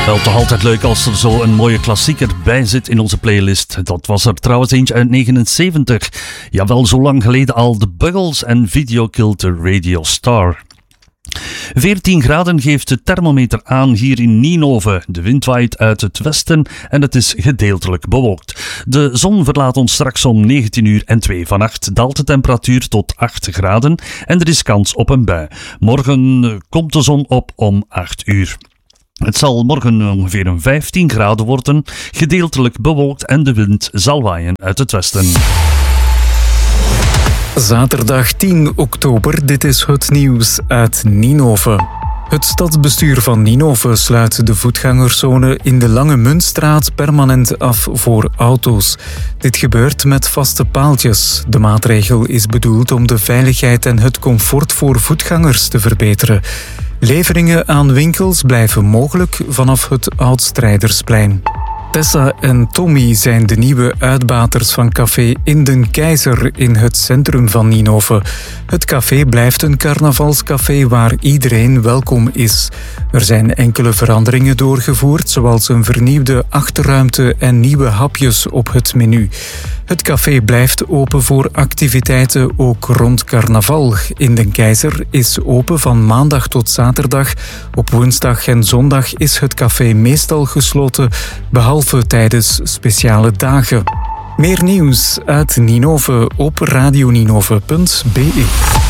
Wel, toch altijd leuk als er zo een mooie klassieker bij zit in onze playlist. Dat was er trouwens eentje uit 79. Jawel, zo lang geleden al, de Buggles en Video Killed the Radio Star. 14 graden geeft de thermometer aan hier in Ninove. De wind waait uit het westen en het is gedeeltelijk bewolkt. De zon verlaat ons straks om 19 uur en 2. Vannacht daalt de temperatuur tot 8 graden en er is kans op een bui. Morgen komt de zon op om 8 uur. Het zal morgen ongeveer een 15 graden worden, gedeeltelijk bewolkt en de wind zal waaien uit het westen. Zaterdag 10 oktober, dit is het nieuws uit Ninove. Het stadsbestuur van Ninove sluit de voetgangerszone in de Lange Muntstraat permanent af voor auto's. Dit gebeurt met vaste paaltjes. De maatregel is bedoeld om de veiligheid en het comfort voor voetgangers te verbeteren. Leveringen aan winkels blijven mogelijk vanaf het Oud-Strijdersplein. Tessa en Tommy zijn de nieuwe uitbaters van café In den Keizer in het centrum van Ninove. Het café blijft een carnavalscafé waar iedereen welkom is. Er zijn enkele veranderingen doorgevoerd, zoals een vernieuwde achterruimte en nieuwe hapjes op het menu. Het café blijft open voor activiteiten ook rond carnaval. In den Keizer is open van maandag tot zaterdag. Op woensdag en zondag is het café meestal gesloten, behalve tijdens speciale dagen. Meer nieuws uit Ninove op radioninove.be.